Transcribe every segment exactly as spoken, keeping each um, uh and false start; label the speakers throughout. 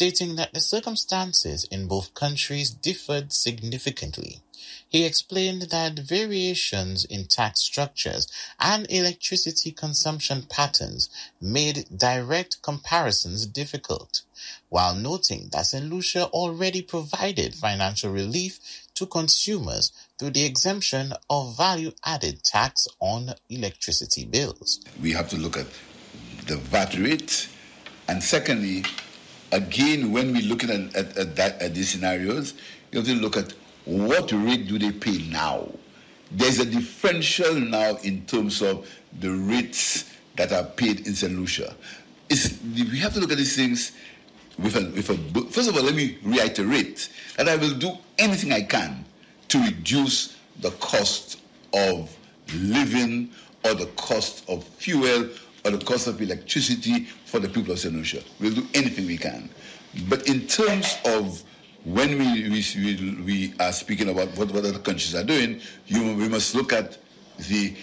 Speaker 1: stating that the circumstances in both countries differed significantly. He explained that variations in tax structures and electricity consumption patterns made direct comparisons difficult, while noting that Saint Lucia already provided financial relief to consumers through the exemption of value-added tax on electricity bills.
Speaker 2: We have to look at the V A T rate, and secondly, again, when we're looking at, at, at, that, at these scenarios, you have to look at what rate do they pay now. There's a differential now in terms of the rates that are paid in Saint Lucia. It's, we have to look at these things with a, with a... First of all, let me reiterate that I will do anything I can to reduce the cost of living or the cost of fuel or the cost of electricity for the people of Saint Lucia. We'll do anything we can. But in terms of when we we, we are speaking about what, what other countries are doing, you, we must look at the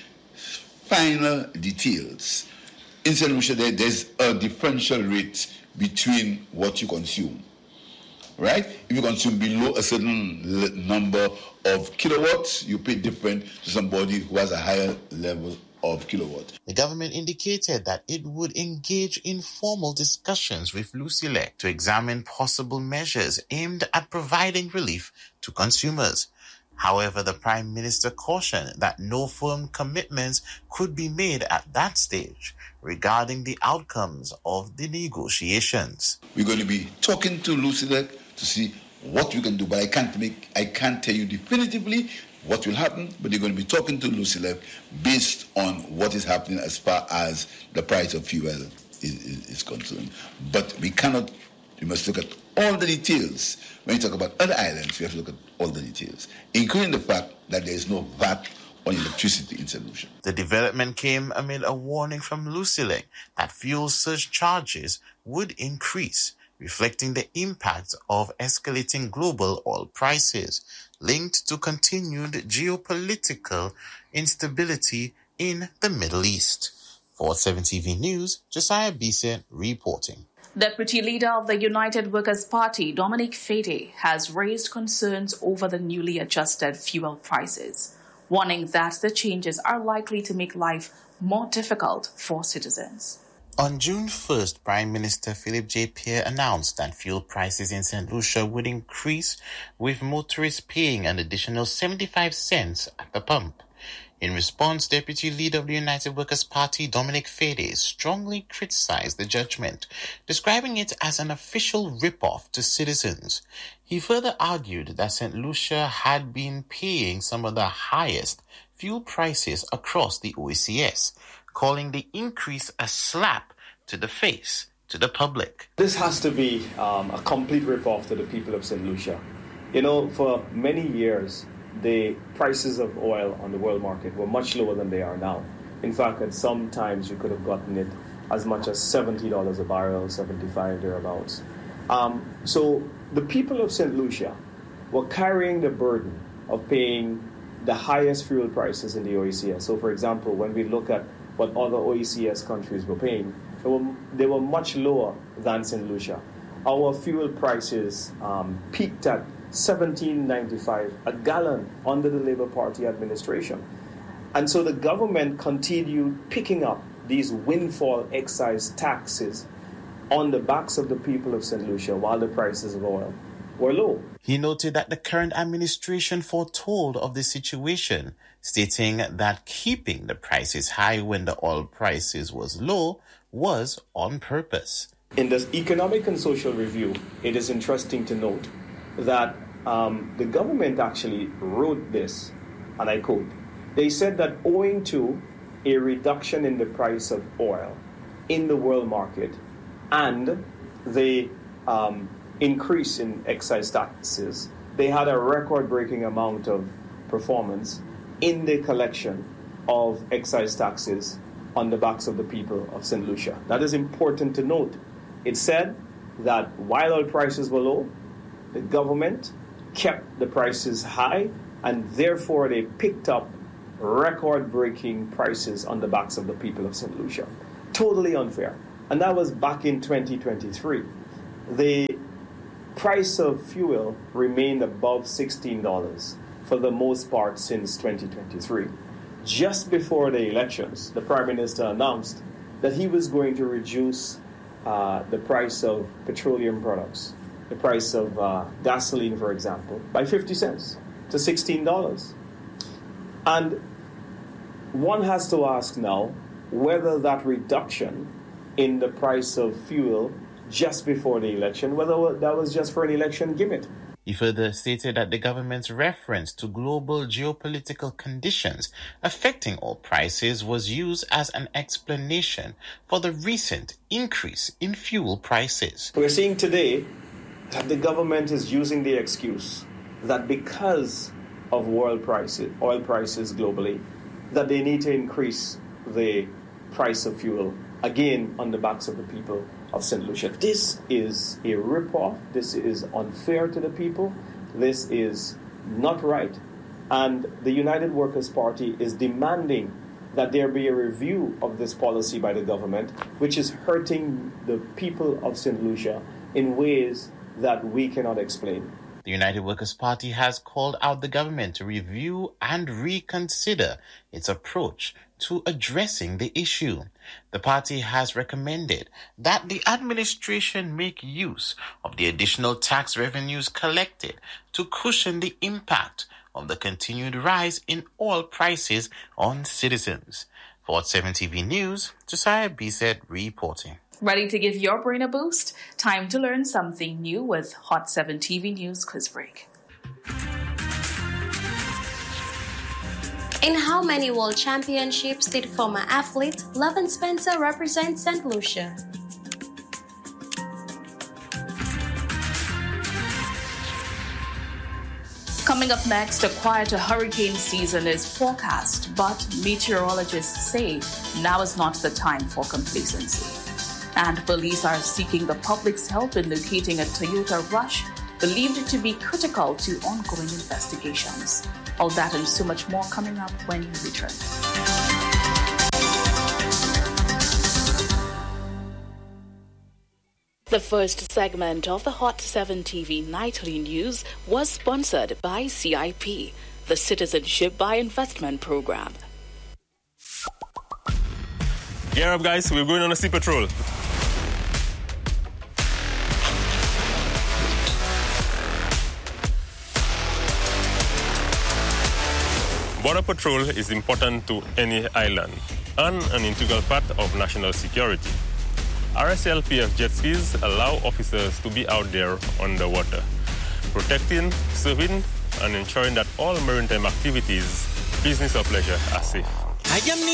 Speaker 2: final details. In Saint Lucia, there, there's a differential rate between what you consume, right? If you consume below a certain number of kilowatts, you pay different to somebody who has a higher level of kilowatt.
Speaker 1: The government indicated that it would engage in formal discussions with Lucilec to examine possible measures aimed at providing relief to consumers. However, the Prime Minister cautioned that no firm commitments could be made at that stage regarding the outcomes of the negotiations.
Speaker 2: We're going to be talking to Lucilec to see what we can do, but I can't make, I can't tell you definitively what will happen, but you're going to be talking to Lucilec based on what is happening as far as the price of fuel is, is, is concerned. But we cannot, we must look at all the details. When you talk about other islands, we have to look at all the details, including the fact that there is no V A T on electricity in Saint Lucia.
Speaker 1: The development came amid a warning from Lucilec that fuel surcharges would increase, reflecting the impact of escalating global oil prices linked to continued geopolitical instability in the Middle East. For seven T V News, Josiah Bise reporting.
Speaker 3: Deputy Leader of the United Workers' Party, Dominic Fede, has raised concerns over the newly adjusted fuel prices, warning that the changes are likely to make life more difficult for citizens.
Speaker 1: On June first, Prime Minister Philip J. Pierre announced that fuel prices in Saint Lucia would increase, with motorists paying an additional seventy-five cents at the pump. In response, Deputy Leader of the United Workers' Party, Dominic Fede, strongly criticized the judgment, describing it as an official rip-off to citizens. He further argued that Saint Lucia had been paying some of the highest fuel prices across the O E C S, calling the increase a slap to the face to the public.
Speaker 4: This has to be um, a complete rip-off to the people of Saint Lucia. You know, for many years, the prices of oil on the world market were much lower than they are now. In fact, at some times you could have gotten it as much as seventy dollars a barrel, seventy-five thereabouts. Um, so the people of Saint Lucia were carrying the burden of paying the highest fuel prices in the O E C S. So, for example, when we look at what other O E C S countries were paying, they were, they were much lower than Saint Lucia. Our fuel prices um, peaked at seventeen ninety-five a gallon under the Labour Party administration. And so the government continued picking up these windfall excise taxes on the backs of the people of Saint Lucia while the prices of oil were low.
Speaker 1: He noted that the current administration foretold of the situation, stating that keeping the prices high when the oil prices was low was on purpose.
Speaker 4: In the Economic and Social Review, it is interesting to note that um, the government actually wrote this, and I quote, they said that owing to a reduction in the price of oil in the world market and the um, increase in excise taxes, they had a record-breaking amount of performance in the collection of excise taxes on the backs of the people of Saint Lucia. That is important to note. It said that while oil prices were low, the government kept the prices high, and therefore they picked up record-breaking prices on the backs of the people of Saint Lucia. Totally unfair. And that was back in twenty twenty-three. The price of fuel remained above sixteen dollars for the most part since twenty twenty-three. Just before the elections, the Prime Minister announced that he was going to reduce uh, the price of petroleum products, the price of uh, gasoline, for example, by fifty cents to sixteen dollars. And one has to ask now whether that reduction in the price of fuel just before the election, whether that was just for an election gimmick.
Speaker 1: He further stated that the government's reference to global geopolitical conditions affecting oil prices was used as an explanation for the recent increase in fuel prices.
Speaker 4: We're seeing today that the government is using the excuse that because of world prices, oil prices globally, that they need to increase the price of fuel, again, on the backs of the people of Saint Lucia. This is a ripoff. This is unfair to the people. This is not right. And the United Workers' Party is demanding that there be a review of this policy by the government, which is hurting the people of Saint Lucia in ways that we cannot explain.
Speaker 1: The United Workers' Party has called out the government to review and reconsider its approach to addressing the issue. The party has recommended that the administration make use of the additional tax revenues collected to cushion the impact of the continued rise in oil prices on citizens. For Hot seven T V News, Josiah Bisset reporting.
Speaker 3: Ready to give your brain a boost? Time to learn something new with Hot seven T V News Quiz Break.
Speaker 5: In how many World Championships did former athlete Levin Spencer represent Saint Lucia?
Speaker 3: Coming up next, a quieter hurricane season is forecast, but meteorologists say now is not the time for complacency. And police are seeking the public's help in locating a Toyota Rush believed to be critical to ongoing investigations. All that and so much more coming up when we return. The first segment of the Hot seven T V Nightly News was sponsored by C I P, the Citizenship by Investment Program.
Speaker 6: Gear up, guys. We're going on a sea patrol. Border patrol is important to any island and an integral part of national security. R S L P F jet skis allow officers to be out there on the water, protecting, serving, and ensuring that all maritime activities, business or pleasure, are safe.